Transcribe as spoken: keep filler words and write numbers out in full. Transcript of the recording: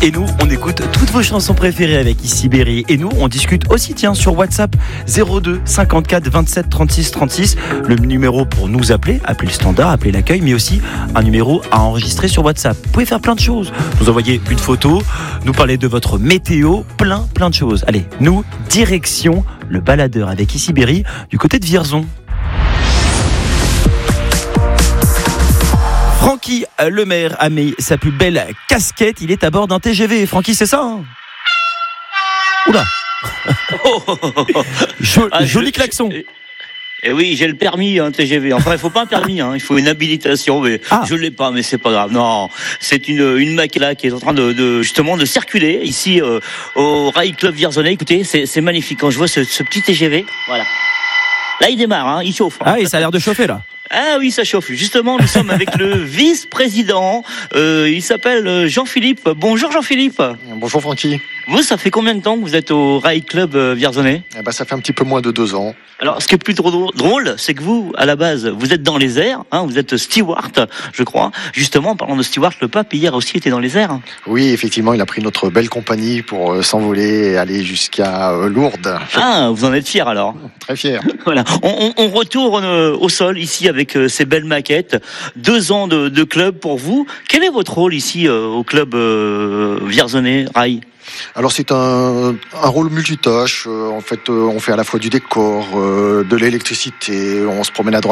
Et nous, on écoute toutes vos chansons préférées avec Ici Berry. Et nous, on discute aussi, tiens, sur WhatsApp zéro deux cinquante-quatre vingt-sept trente-six trente-six. Le numéro pour nous appeler, appeler le standard, appeler l'accueil, mais aussi un numéro à enregistrer sur WhatsApp. Vous pouvez faire plein de choses. Nous envoyer une photo, nous parler de votre météo, plein, plein de choses. Allez, nous, direction le baladeur avec Ici Berry du côté de Vierzon. Francky Lemaire a mis sa plus belle casquette. Il est à bord d'un T G V. Francky, c'est ça hein? Oula. Jo- Ah, Joli je- klaxon. je- Eh oui, j'ai le permis, hein, T G V. Enfin, il faut pas un permis, hein, il faut une habilitation, mais Ah. je l'ai pas, mais c'est pas grave. Non, c'est une une maquette là qui est en train de, de justement de circuler ici euh, au Rail Club Vierzonais. Écoutez, c'est c'est magnifique quand je vois ce, ce petit T G V. Voilà. Là, il démarre, hein, il chauffe. Ah, et ça a l'air de chauffer là. Ah oui, ça chauffe. Justement, nous sommes avec le vice-président. Euh, il s'appelle Jean-Philippe. Bonjour Jean-Philippe. Bonjour Francky. Vous, ça fait combien de temps que vous êtes au Rail Club euh, Vierzonais? Eh ben, ça fait un petit peu moins de deux ans. Alors, ce qui est plus drôle, drôle, c'est que vous, à la base, vous êtes dans les airs, hein, vous êtes steward, je crois. Justement, en parlant de steward, le pape hier aussi était dans les airs. Oui, effectivement, il a pris notre belle compagnie pour euh, s'envoler et aller jusqu'à euh, Lourdes. Ah, vous en êtes fier alors. Très fier. Voilà. On, on, on retourne euh, au sol ici avec euh, ces belles maquettes. Deux ans de, de club pour vous. Quel est votre rôle ici euh, au club euh, Vierzonais Rail? Alors c'est un, un rôle multitâche. Euh, en fait, euh, on fait à la fois du décor, euh, de l'électricité, on se promène à droite